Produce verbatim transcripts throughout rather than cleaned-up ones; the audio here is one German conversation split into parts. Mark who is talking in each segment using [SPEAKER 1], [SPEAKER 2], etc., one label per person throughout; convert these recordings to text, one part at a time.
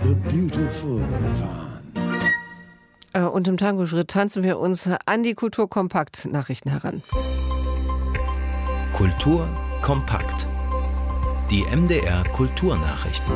[SPEAKER 1] the beautiful Yvonne.
[SPEAKER 2] Und im Tango-Schritt tanzen wir uns an die Kulturkompakt-Nachrichten heran.
[SPEAKER 3] Kultur kompakt. Die M D R Kulturnachrichten.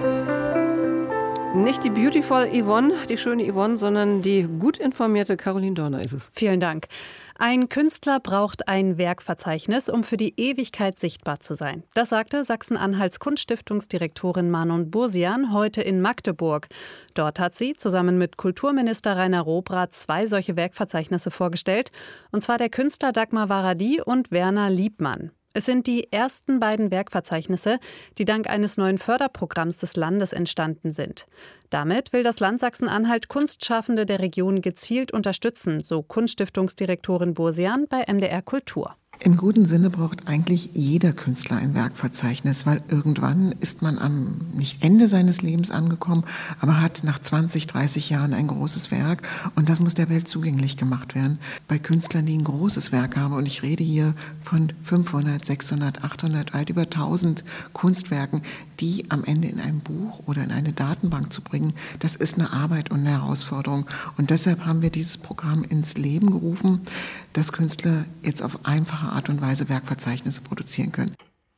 [SPEAKER 2] Nicht die beautiful Yvonne, die schöne Yvonne, sondern die gut informierte Caroline Dorner ist es.
[SPEAKER 4] Vielen Dank. Ein Künstler braucht ein Werkverzeichnis, um für die Ewigkeit sichtbar zu sein. Das sagte Sachsen-Anhalts Kunststiftungsdirektorin Manon Bursian heute in Magdeburg. Dort hat sie zusammen mit Kulturminister Rainer Robrath zwei solche Werkverzeichnisse vorgestellt, und zwar der Künstler Dagmar Varadi und Werner Liebmann. Es sind die ersten beiden Werkverzeichnisse, die dank eines neuen Förderprogramms des Landes entstanden sind. Damit will das Land Sachsen-Anhalt Kunstschaffende der Region gezielt unterstützen, so Kunststiftungsdirektorin Bursian bei M D R Kultur.
[SPEAKER 5] Im guten Sinne braucht eigentlich jeder Künstler ein Werkverzeichnis, weil irgendwann ist man am nicht Ende seines Lebens angekommen, aber hat nach zwanzig, dreißig Jahren ein großes Werk, und das muss der Welt zugänglich gemacht werden. Bei Künstlern, die ein großes Werk haben, und ich rede hier von fünfhundert, sechshundert, achthundert, weit über tausend Kunstwerken, die am Ende in ein Buch oder in eine Datenbank zu bringen, das ist eine Arbeit und eine Herausforderung. Und deshalb haben wir dieses Programm ins Leben gerufen, dass Künstler jetzt auf einfache Art und Weise Werkverzeichnisse produzieren können.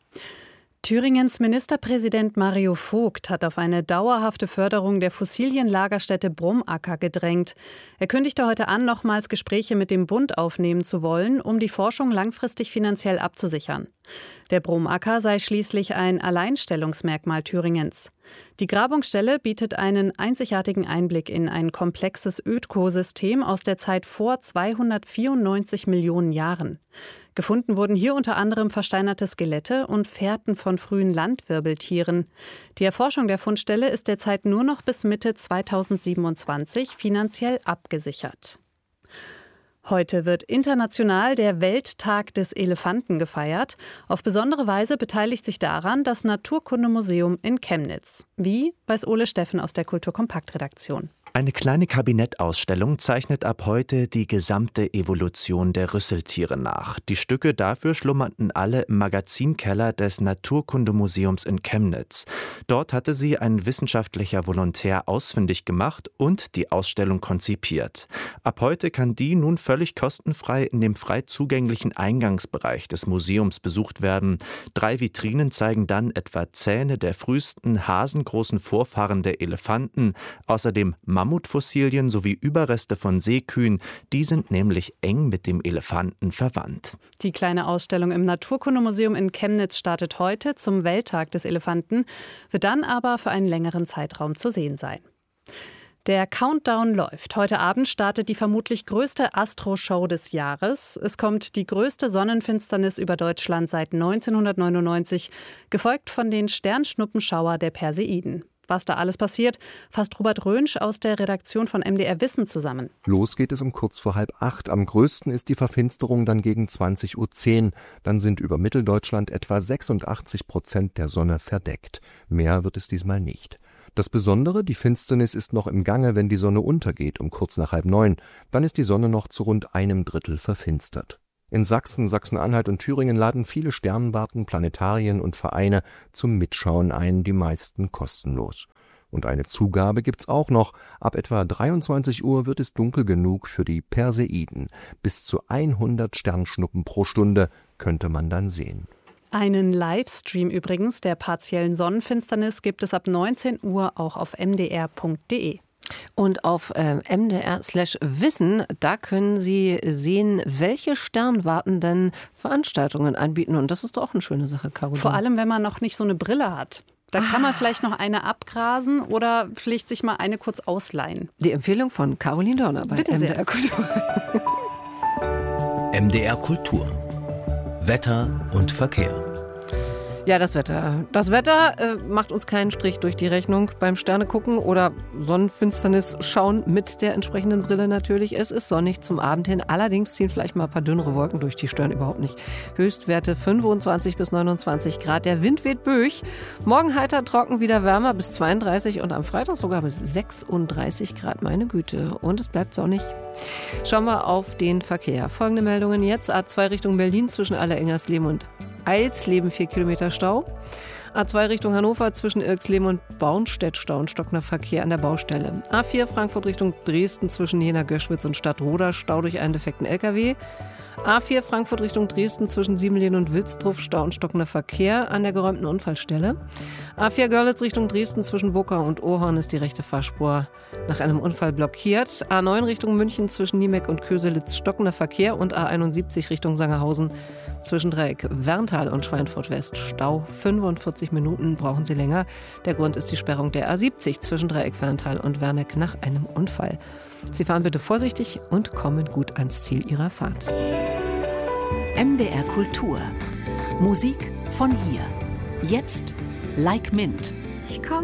[SPEAKER 4] Thüringens Ministerpräsident Mario Vogt hat auf eine dauerhafte Förderung der Fossilienlagerstätte Brumacker gedrängt. Er kündigte heute an, nochmals Gespräche mit dem Bund aufnehmen zu wollen, um die Forschung langfristig finanziell abzusichern. Der Brumacker sei schließlich ein Alleinstellungsmerkmal Thüringens. Die Grabungsstelle bietet einen einzigartigen Einblick in ein komplexes Ökosystem aus der Zeit vor zweihundertvierundneunzig Millionen Jahren. Gefunden wurden hier unter anderem versteinerte Skelette und Fährten von frühen Landwirbeltieren. Die Erforschung der Fundstelle ist derzeit nur noch bis Mitte zweitausendsiebenundzwanzig finanziell abgesichert. Heute wird international der Welttag des Elefanten gefeiert. Auf besondere Weise beteiligt sich daran das Naturkundemuseum in Chemnitz. Wie, weiß Ole Steffen aus der Kulturkompakt-Redaktion.
[SPEAKER 6] Eine kleine Kabinettausstellung zeichnet ab heute die gesamte Evolution der Rüsseltiere nach. Die Stücke dafür schlummerten alle im Magazinkeller des Naturkundemuseums in Chemnitz. Dort hatte sie ein wissenschaftlicher Volontär ausfindig gemacht und die Ausstellung konzipiert. Ab heute kann die nun völlig kostenfrei in dem frei zugänglichen Eingangsbereich des Museums besucht werden. Drei Vitrinen zeigen dann etwa Zähne der frühesten hasengroßen Vorfahren der Elefanten, außerdem Mammutfossilien sowie Überreste von Seekühen, die sind nämlich eng mit dem Elefanten verwandt.
[SPEAKER 4] Die kleine Ausstellung im Naturkundemuseum in Chemnitz startet heute zum Welttag des Elefanten, wird dann aber für einen längeren Zeitraum zu sehen sein. Der Countdown läuft. Heute Abend startet die vermutlich größte Astro-Show des Jahres. Es kommt die größte Sonnenfinsternis über Deutschland seit neunzehnhundertneunundneunzig, gefolgt von den Sternschnuppenschauer der Perseiden. Was da alles passiert, fasst Robert Rönsch aus der Redaktion von M D R Wissen zusammen.
[SPEAKER 7] Los geht es um kurz vor halb acht. Am größten ist die Verfinsterung dann gegen zwanzig Uhr zehn. Dann sind über Mitteldeutschland etwa sechsundachtzig Prozent der Sonne verdeckt. Mehr wird es diesmal nicht. Das Besondere, die Finsternis ist noch im Gange, wenn die Sonne untergeht, um kurz nach halb neun. Dann ist die Sonne noch zu rund einem Drittel verfinstert. In Sachsen, Sachsen-Anhalt und Thüringen laden viele Sternwarten, Planetarien und Vereine zum Mitschauen ein, die meisten kostenlos. Und eine Zugabe gibt's auch noch. Ab etwa dreiundzwanzig Uhr wird es dunkel genug für die Perseiden. Bis zu hundert Sternschnuppen pro Stunde könnte man dann sehen.
[SPEAKER 4] Einen Livestream übrigens der partiellen Sonnenfinsternis gibt es ab neunzehn Uhr auch auf m d r punkt d e.
[SPEAKER 2] Und auf äh, m d r slash wissen, da können Sie sehen, welche Sternwarten denn Veranstaltungen anbieten. Und das ist doch auch eine schöne Sache, Caroline.
[SPEAKER 4] Vor allem, wenn man noch nicht so eine Brille hat. Da ah. kann man vielleicht noch eine abgrasen oder vielleicht sich mal eine kurz ausleihen.
[SPEAKER 2] Die Empfehlung von Caroline Dorner bei
[SPEAKER 4] Bitte
[SPEAKER 2] M D R
[SPEAKER 4] sehr.
[SPEAKER 2] Kultur.
[SPEAKER 3] M D R Kultur. Wetter und Verkehr.
[SPEAKER 2] Ja, das Wetter. Das Wetter äh, macht uns keinen Strich durch die Rechnung beim Sternegucken oder Sonnenfinsternis schauen mit der entsprechenden Brille natürlich. Es ist sonnig zum Abend hin. Allerdings ziehen vielleicht mal ein paar dünnere Wolken durch, die stören überhaupt nicht. Höchstwerte fünfundzwanzig bis neunundzwanzig Grad. Der Wind weht böig. Morgen heiter, trocken, wieder wärmer bis zweiunddreißig und am Freitag sogar bis sechsunddreißig Grad. Meine Güte. Und es bleibt sonnig. Schauen wir auf den Verkehr. Folgende Meldungen jetzt. A zwei Richtung Berlin zwischen Allerengersleben und Eilsleben vier Kilometer Stau. A zwei Richtung Hannover zwischen Irxleben und Bornstedt Stau und stockender Verkehr an der Baustelle. A vier Frankfurt Richtung Dresden zwischen Jena-Göschwitz und Stadtroda Stau durch einen defekten L K W. A vier Frankfurt Richtung Dresden zwischen Siebenlehn und Wilsdruff Stau und stockender Verkehr an der geräumten Unfallstelle. A vier Görlitz Richtung Dresden zwischen Buckau und Ohorn ist die rechte Fahrspur nach einem Unfall blockiert. A neun Richtung München zwischen Niemeck und Köselitz stockender Verkehr und A einundsiebzig Richtung Sangerhausen zwischen Dreieck Werntal und Schweinfurt West Stau. fünfundvierzig Minuten brauchen Sie länger. Der Grund ist die Sperrung der A siebzig zwischen Dreieck Werntal und Werneck nach einem Unfall. Sie fahren bitte vorsichtig und kommen gut ans Ziel Ihrer Fahrt.
[SPEAKER 8] M D R Kultur. Musik von hier. Jetzt Like Mint.
[SPEAKER 9] Ich komm